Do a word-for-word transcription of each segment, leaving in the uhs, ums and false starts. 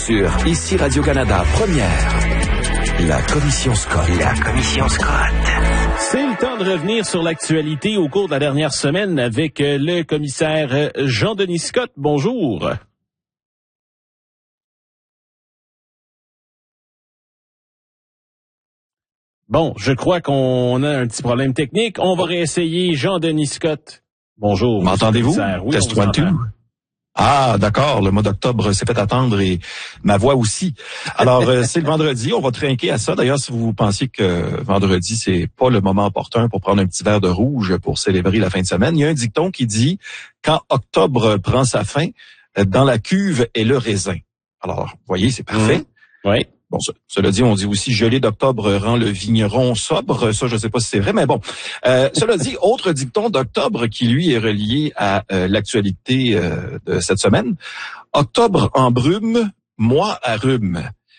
sur Ici Radio-Canada Première. La Commission Scott. La Commission Scott. C'est le temps de revenir sur l'actualité au cours de la dernière semaine avec le commissaire Jean-Denis Scott. Bonjour. Bon, je crois qu'on a un petit problème technique. On va réessayer Jean-Denis Scott. Bonjour. M'entendez-vous? Oui, Test one, two. Ah, d'accord. Le mois d'octobre s'est fait attendre et ma voix aussi. Alors, euh, c'est le vendredi. On va trinquer à ça. D'ailleurs, si vous pensiez que vendredi, c'est pas le moment opportun pour prendre un petit verre de rouge pour célébrer la fin de semaine, il y a un dicton qui dit « Quand octobre prend sa fin, dans la cuve est le raisin ». Alors, vous voyez, c'est parfait. Mmh. Oui. Bon, cela dit, on dit aussi gelée d'octobre rend le vigneron sobre. Ça, je ne sais pas si c'est vrai, mais bon. Euh, cela dit, autre dicton d'octobre qui, lui, est relié à euh, l'actualité euh, de cette semaine. Octobre en brume, mois à rhume.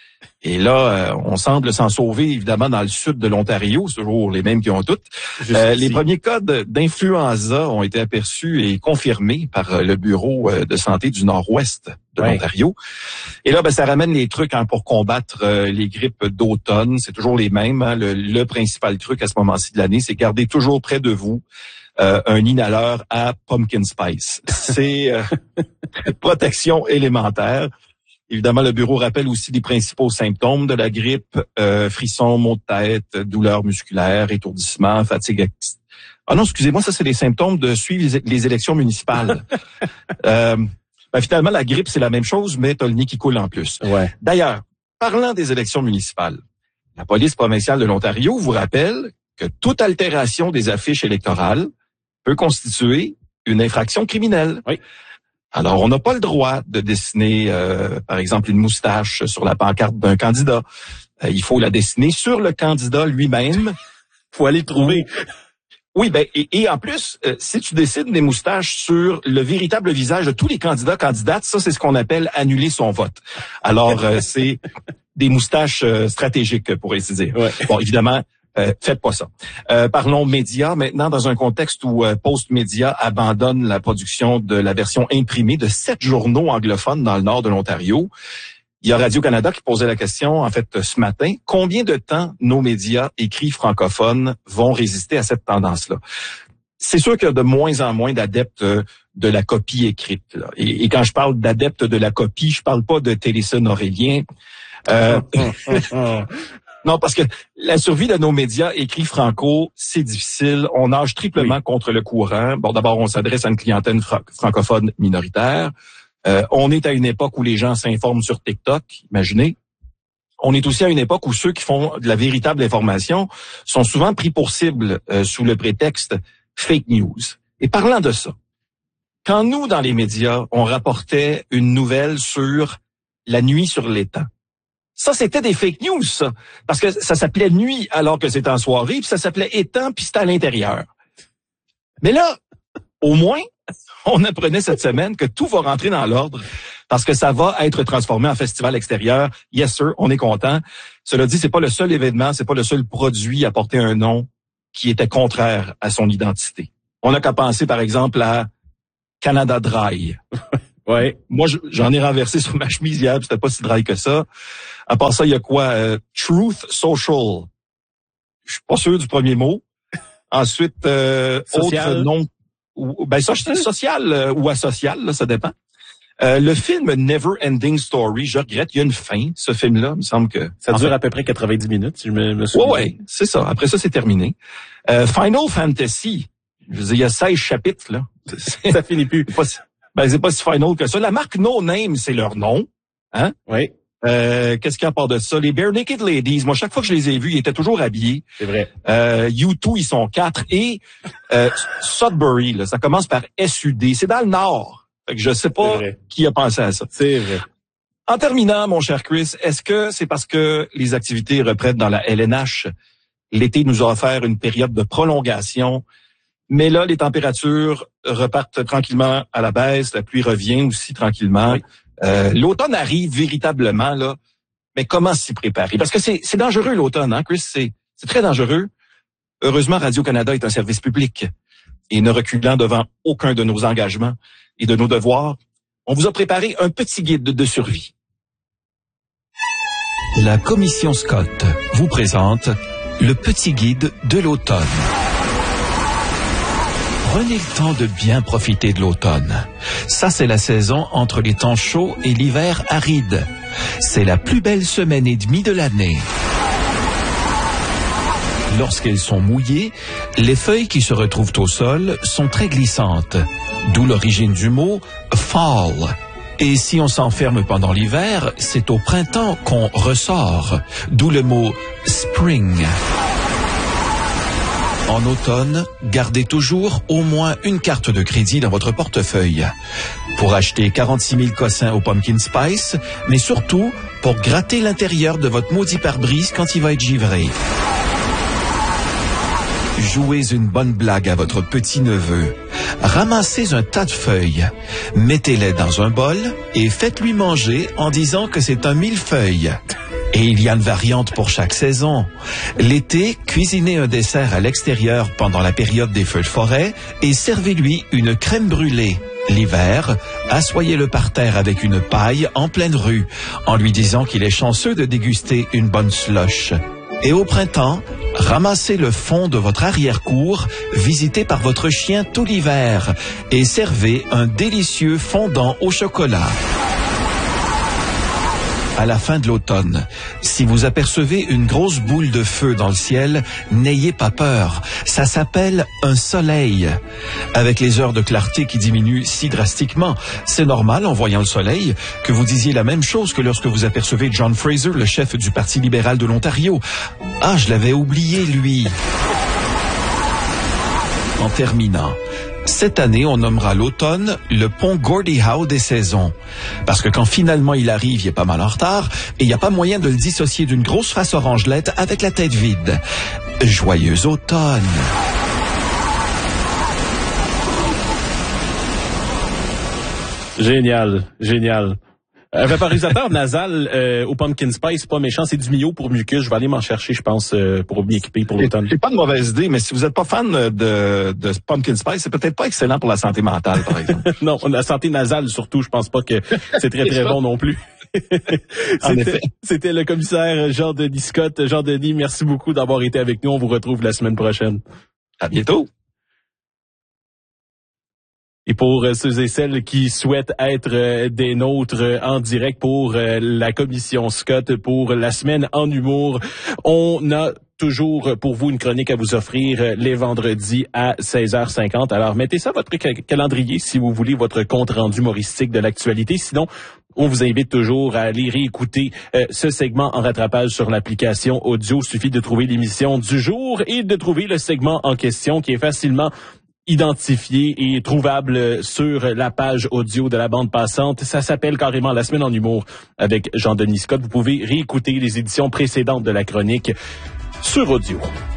Et là, euh, on semble s'en sauver, évidemment, dans le sud de l'Ontario. C'est toujours les mêmes qui ont toutes. Euh, les premiers cas d'influenza ont été aperçus et confirmés par le Bureau de santé du Nord-Ouest de ouais. l'Ontario. Et là, ben, ça ramène les trucs hein, pour combattre euh, les grippes d'automne. C'est toujours les mêmes. Hein. Le, le principal truc à ce moment-ci de l'année, c'est garder toujours près de vous euh, un inhaleur à pumpkin spice. C'est euh, protection élémentaire. Évidemment, le bureau rappelle aussi les principaux symptômes de la grippe, euh, frissons, maux de tête, douleurs musculaires, étourdissement, fatigue. Ah non, excusez-moi, ça c'est les symptômes de suivre les, les élections municipales. euh, ben, finalement, la grippe, c'est la même chose, mais t'as le nez qui coule en plus. Ouais. D'ailleurs, parlant des élections municipales, la police provinciale de l'Ontario vous rappelle que toute altération des affiches électorales peut constituer une infraction criminelle. Oui. Alors, on n'a pas le droit de dessiner, euh, par exemple, une moustache sur la pancarte d'un candidat. Euh, il faut la dessiner sur le candidat lui-même. Faut aller le trouver. Oui, ben et, et en plus, euh, si tu dessines des moustaches sur le véritable visage de tous les candidats, candidates, ça, c'est ce qu'on appelle annuler son vote. Alors, euh, c'est des moustaches euh, stratégiques, pour ainsi dire. Ouais. Bon, évidemment, Euh, faites pas ça. Euh, parlons médias maintenant dans un contexte où euh, Postmedia abandonne la production de la version imprimée de sept journaux anglophones dans le nord de l'Ontario. Il y a Radio-Canada qui posait la question, en fait, ce matin, combien de temps nos médias écrits francophones vont résister à cette tendance-là? C'est sûr qu'il y a de moins en moins d'adeptes de la copie écrite. Là. Et, et quand je parle d'adeptes de la copie, je parle pas de Téléson Aurélien. Euh, Non, parce que la survie de nos médias écrits franco, c'est difficile. On nage triplement oui. contre le courant. Bon, d'abord, on s'adresse à une clientèle fra- francophone minoritaire. Euh, on est à une époque où les gens s'informent sur TikTok, imaginez. On est aussi à une époque où ceux qui font de la véritable information sont souvent pris pour cible euh, sous le prétexte fake news. Et parlant de ça, quand nous, dans les médias, on rapportait une nouvelle sur la nuit sur l'étang, ça, c'était des fake news, ça. Parce que ça s'appelait nuit alors que c'était en soirée, puis ça s'appelait étang, puis c'était à l'intérieur. Mais là, au moins, on apprenait cette semaine que tout va rentrer dans l'ordre parce que ça va être transformé en festival extérieur. Yes, sir, on est content. Cela dit, c'est pas le seul événement, c'est pas le seul produit à porter un nom qui était contraire à son identité. On n'a qu'à penser, par exemple, à Canada Dry. Ouais. Moi, j'en ai renversé sur ma chemise hier, puis c'était pas si dry que ça. À part ça, il y a quoi? Euh, Truth Social. Je suis pas sûr du premier mot. Ensuite, euh, autre nom. Ou, ben, ça, c'est social euh, ou asocial, là, ça dépend. Euh, le film Never Ending Story, je regrette, il y a une fin, ce film-là, il me semble que... Ça dure fait, à peu près quatre-vingt-dix minutes, si je me, me souviens. Ouais, ouais, c'est ça. Après ça, c'est terminé. Euh, Final Fantasy, je veux dire, il y a seize chapitres, là. Ça finit plus. Ben, c'est pas si final que ça. La marque No Name, c'est leur nom. Hein? Oui. Euh, qu'est-ce qu'il y a à part de ça? Les Bare Naked Ladies, moi, chaque fois que je les ai vus, ils étaient toujours habillés. C'est vrai. Euh, U deux, ils sont quatre. Et euh, Sudbury, là, ça commence par S U D. C'est dans le Nord. Fait que je sais pas qui a pensé à ça. C'est vrai. En terminant, mon cher Chris, est-ce que c'est parce que les activités reprennent dans la L N H? L'été nous a offert une période de prolongation. Mais là, les températures repartent tranquillement à la baisse. La pluie revient aussi tranquillement. Oui. Euh, l'automne arrive véritablement, là. Mais comment s'y préparer? Parce que c'est, c'est dangereux, l'automne, hein, Chris? C'est, c'est très dangereux. Heureusement, Radio-Canada est un service public. Et ne reculant devant aucun de nos engagements et de nos devoirs, on vous a préparé un petit guide de survie. La commission Scott vous présente le petit guide de l'automne. Prenez le temps de bien profiter de l'automne. Ça, c'est la saison entre les temps chauds et l'hiver aride. C'est la plus belle semaine et demie de l'année. Lorsqu'elles sont mouillées, les feuilles qui se retrouvent au sol sont très glissantes, d'où l'origine du mot « fall ». Et si on s'enferme pendant l'hiver, c'est au printemps qu'on ressort, d'où le mot « spring ». En automne, gardez toujours au moins une carte de crédit dans votre portefeuille pour acheter quarante-six mille cossins au pumpkin spice, mais surtout pour gratter l'intérieur de votre maudit pare-brise quand il va être givré. Jouez une bonne blague à votre petit-neveu. Ramassez un tas de feuilles, mettez-les dans un bol et faites-lui manger en disant que c'est un millefeuille. Et il y a une variante pour chaque saison. L'été, cuisinez un dessert à l'extérieur pendant la période des feux de forêt et servez-lui une crème brûlée. L'hiver, assoyez-le par terre avec une paille en pleine rue, en lui disant qu'il est chanceux de déguster une bonne slush. Et au printemps, ramassez le fond de votre arrière-cour, visité par votre chien tout l'hiver, et servez un délicieux fondant au chocolat. À la fin de l'automne, si vous apercevez une grosse boule de feu dans le ciel, n'ayez pas peur. Ça s'appelle un soleil. Avec les heures de clarté qui diminuent si drastiquement, c'est normal en voyant le soleil que vous disiez la même chose que lorsque vous apercevez John Fraser, le chef du Parti libéral de l'Ontario. Ah, je l'avais oublié, lui. En terminant, cette année, on nommera l'automne le pont Gordie Howe des saisons. Parce que quand finalement il arrive, il est pas mal en retard et il n'y a pas moyen de le dissocier d'une grosse face orangelette avec la tête vide. Joyeux automne! Génial, génial. Un vaporisateur nasal euh, au pumpkin spice, pas méchant, c'est du Mio pour mucus. Je vais aller m'en chercher, je pense, euh, pour m'y équiper pour l'automne. C'est pas de mauvaise idée, mais si vous n'êtes pas fan de, de pumpkin spice, c'est peut-être pas excellent pour la santé mentale, par exemple. Non, la santé nasale surtout, je pense pas que c'est très très bon non plus. C'était, c'était le commissaire Jean-Denis Scott. Jean-Denis, merci beaucoup d'avoir été avec nous. On vous retrouve la semaine prochaine. À bientôt. Et pour ceux et celles qui souhaitent être des nôtres en direct pour la commission Scott pour la semaine en humour, on a toujours pour vous une chronique à vous offrir les vendredis à seize heures cinquante. Alors mettez ça à votre calendrier si vous voulez votre compte rendu humoristique de l'actualité. Sinon, on vous invite toujours à aller réécouter euh, ce segment en rattrapage sur l'application audio. Il suffit de trouver l'émission du jour et de trouver le segment en question qui est facilement identifié et trouvable sur la page audio de la bande passante. Ça s'appelle carrément La semaine en humour avec Jean-Denis Scott. Vous pouvez réécouter les éditions précédentes de la chronique sur audio.